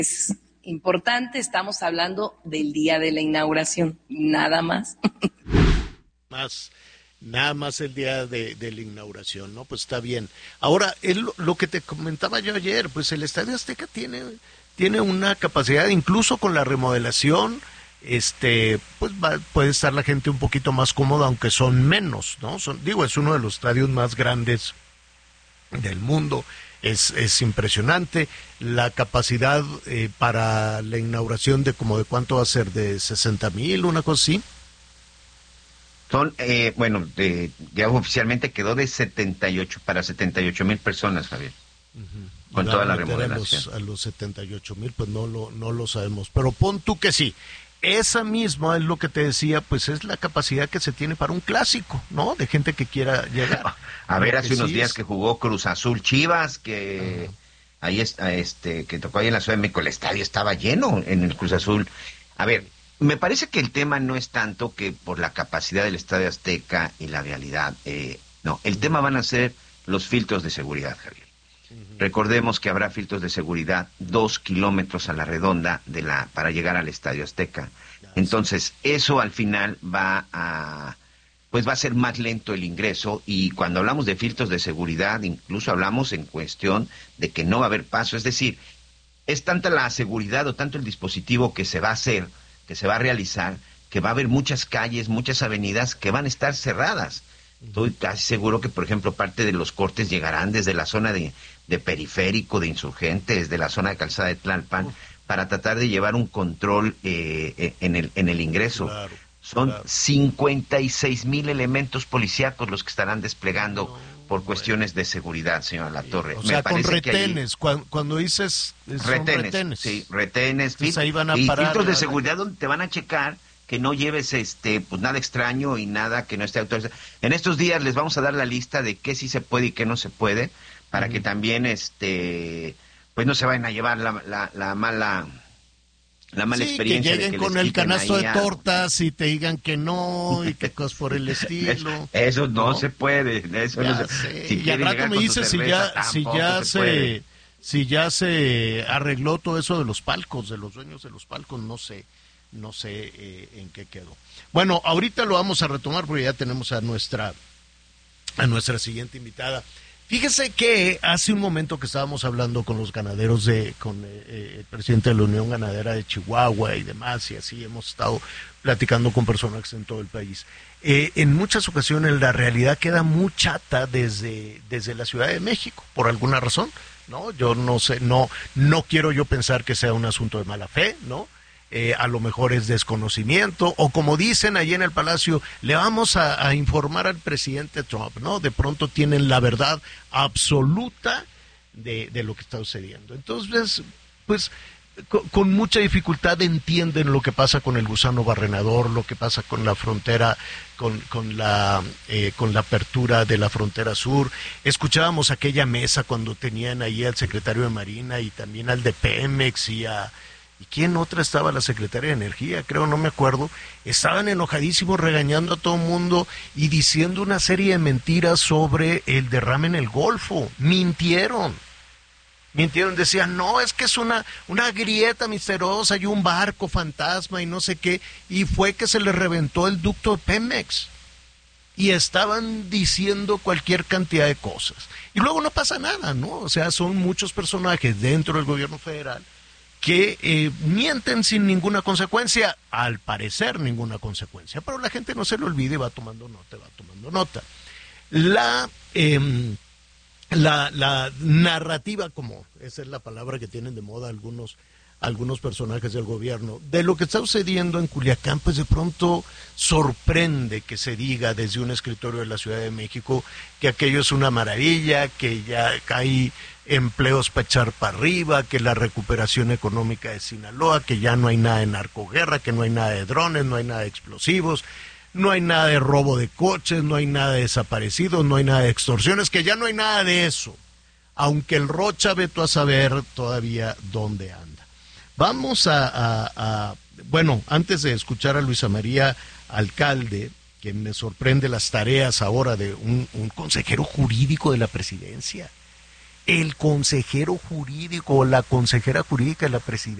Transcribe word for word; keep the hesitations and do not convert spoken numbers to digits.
Es importante, estamos hablando del día de la inauguración, nada más. Más, nada más el día de, de la inauguración, ¿no? Pues está bien. Ahora, el, lo que te comentaba yo ayer, pues el Estadio Azteca tiene, tiene una capacidad, incluso con la remodelación, este, pues va, puede estar la gente un poquito más cómoda, aunque son menos, ¿no? Son, digo, es uno de los estadios más grandes del mundo. Es, es impresionante la capacidad eh, para la inauguración de como de cuánto va a ser, de sesenta mil, una cosa así. Son, eh, bueno, de, ya oficialmente quedó de setenta y ocho para setenta y ocho mil personas, Javier. Uh-huh. Con toda la remodelación. A los, a los setenta y ocho mil, pues no lo, no lo sabemos, pero pon tú que sí. Esa misma es lo que te decía, pues es la capacidad que se tiene para un clásico, ¿no? De gente que quiera llegar. A ver, hace unos sí días es... que jugó Cruz Azul Chivas, que uh-huh. ahí está, este, que tocó ahí en la Ciudad de México, el estadio estaba lleno en el Cruz Azul. A ver, me parece que el tema no es tanto que por la capacidad del Estadio Azteca y la vialidad, eh, no, el uh-huh. tema van a ser los filtros de seguridad, Javier. Uh-huh. Recordemos que habrá filtros de seguridad dos kilómetros a la redonda de la para llegar al Estadio Azteca. Entonces, eso al final va a, pues va a ser más lento el ingreso, y cuando hablamos de filtros de seguridad, incluso hablamos en cuestión de que no va a haber paso, es decir, es tanta la seguridad o tanto el dispositivo que se va a hacer, que se va a realizar, que va a haber muchas calles, muchas avenidas que van a estar cerradas. Estoy casi seguro que, por ejemplo, parte de los cortes llegarán desde la zona de, de Periférico, de Insurgentes, de la zona de Calzada de Tlalpan, uh. para tratar de llevar un control eh, en el en el ingreso. Claro, Son claro. cincuenta y seis mil elementos policíacos los que estarán desplegando no, por cuestiones bueno. de seguridad, señora Latorre. O sea, Me con retenes, ahí... cuando, cuando dices son retenes, retenes. Sí, retenes, fil- ahí van a y parar, filtros de seguridad donde te van a checar que no lleves este pues nada extraño y nada que no esté autorizado. En estos días les vamos a dar la lista de qué sí se puede y qué no se puede, para uh-huh. que también este pues no se vayan a llevar la, la, la mala la mala sí, experiencia. Que lleguen de que con el canasto de tortas y te digan que no y que cosas por el estilo. Eso, eso no, no se puede. Eso no se, si y al rato me dices si ya, si ya se, se si ya se arregló todo eso de los palcos, de los dueños de los palcos, no sé. No sé eh, en qué quedó. Bueno, ahorita lo vamos a retomar porque ya tenemos a nuestra a nuestra siguiente invitada. Fíjese que hace un momento que estábamos hablando con los ganaderos de, con eh, el presidente de la Unión Ganadera de Chihuahua y demás, y así hemos estado platicando con personas en todo el país. Eh, en muchas ocasiones la realidad queda muy chata desde, desde la Ciudad de México, por alguna razón, ¿no? Yo no sé, no, no quiero yo pensar que sea un asunto de mala fe, ¿no? Eh, a lo mejor es desconocimiento, o como dicen allí en el Palacio, le vamos a, a informar al presidente Trump, ¿no? De pronto tienen la verdad absoluta de, de lo que está sucediendo. Entonces, pues, con, con mucha dificultad entienden lo que pasa con el gusano barrenador, lo que pasa con la frontera, con, con la eh, con la apertura de la frontera sur. Escuchábamos aquella mesa cuando tenían ahí al secretario de Marina y también al de Pemex y a... ¿Y quién otra estaba? La secretaria de Energía, creo, no me acuerdo. Estaban enojadísimos, regañando a todo el mundo y diciendo una serie de mentiras sobre el derrame en el Golfo. Mintieron. Mintieron, decían, no, es que es una, una grieta misteriosa y un barco fantasma y no sé qué. Y fue que se le reventó el ducto de Pemex. Y estaban diciendo cualquier cantidad de cosas. Y luego no pasa nada, ¿no? O sea, son muchos personajes dentro del gobierno federal que eh, mienten sin ninguna consecuencia, al parecer ninguna consecuencia, pero la gente no se lo olvida y va tomando nota, va tomando nota. La, eh, la, la narrativa, como esa es la palabra que tienen de moda algunos, algunos personajes del gobierno, de lo que está sucediendo en Culiacán, pues de pronto sorprende que se diga desde un escritorio de la Ciudad de México que aquello es una maravilla, que ya hay empleos para echar para arriba, que la recuperación económica de Sinaloa, que ya no hay nada de narcoguerra, que no hay nada de drones, no hay nada de explosivos, no hay nada de robo de coches, no hay nada de desaparecidos, no hay nada de extorsiones, que ya no hay nada de eso, aunque el Rocha veto a saber todavía dónde anda. Vamos a, a, a, bueno, antes de escuchar a Luisa María Alcalde, que me sorprende las tareas ahora de un, un consejero jurídico de la presidencia. el consejero jurídico o la consejera jurídica de la presidencia